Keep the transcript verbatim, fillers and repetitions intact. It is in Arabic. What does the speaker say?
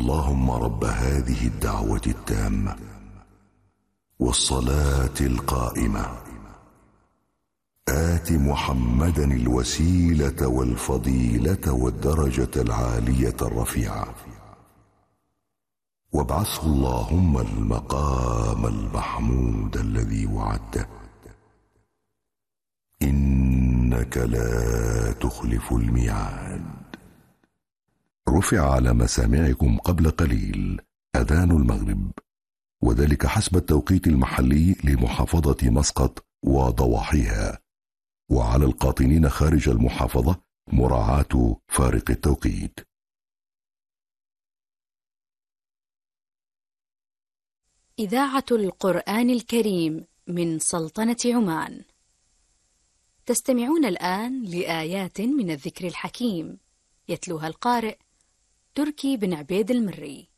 اللهم رب هذه الدعوة التامة والصلاة القائمة آت محمدا الوسيلة والفضيلة والدرجة العالية الرفيعة وابعثه اللهم المقام المحمود الذي وعدته إنك لا تخلف الميعاد. رفع على مسامعكم قبل قليل أذان المغرب، وذلك حسب التوقيت المحلي لمحافظة مسقط وضواحيها، وعلى القاطنين خارج المحافظة مراعاة فارق التوقيت. إذاعة القرآن الكريم من سلطنة عمان. تستمعون الآن لآيات من الذكر الحكيم، يتلوها القارئ تركي بن عبيد المري.